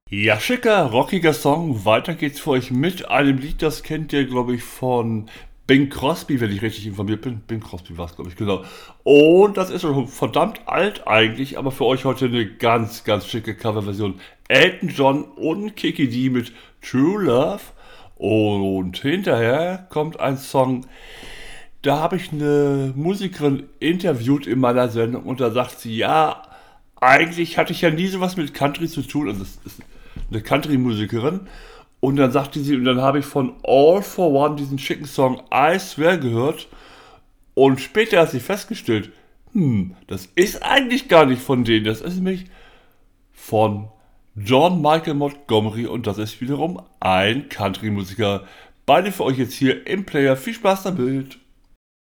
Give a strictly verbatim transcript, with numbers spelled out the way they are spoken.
Ja, schicker, rockiger Song. Weiter geht's für euch mit einem Lied, das kennt ihr, glaube ich, von Bing Crosby, wenn ich richtig informiert bin. Bing Crosby war es, glaube ich, genau. Und das ist schon verdammt alt eigentlich, aber für euch heute eine ganz, ganz schicke Coverversion. Elton John und Kiki D mit True Love. Und hinterher kommt ein Song, da habe ich eine Musikerin interviewt in meiner Sendung und da sagt sie, ja, eigentlich hatte ich ja nie sowas mit Country zu tun. Also es ist eine Country-Musikerin. Und dann sagte sie, und dann habe ich von All for One diesen schicken Song I Swear gehört. Und später hat sie festgestellt, hm, das ist eigentlich gar nicht von denen. Das ist nämlich von John Michael Montgomery und das ist wiederum ein Country-Musiker. Beide für euch jetzt hier im Player. Viel Spaß damit.